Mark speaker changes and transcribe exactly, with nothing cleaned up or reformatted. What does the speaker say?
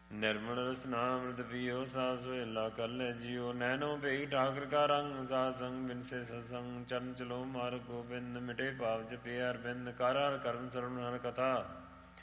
Speaker 1: ਨਿਰਮਲ ਰਸਨਾ ਅੰਮ੍ਰਿਤ ਪੀਓ ਸਾਧ ਸੁਹੇਲਾ ਕਰ ਲੈ ਜੀਓ। ਨੈਣੋ ਭਈ ਠਾਕੁਰ ਕਾ ਰੰਗ ਸਾਧ ਸੰਗ ਬਿਨਸੇ ਸਤਸੰਗ। ਚਰਨ ਚਲੋ ਮਾਰਗ ਗੋਬਿੰਦ ਮਿਟੇ ਪਾਪ ਜਪਿਆ ਅਰਬਿੰਦ। ਕਰ ਹਰ ਕਰਮ ਸਰਵਣ ਹਰ ਕਥਾ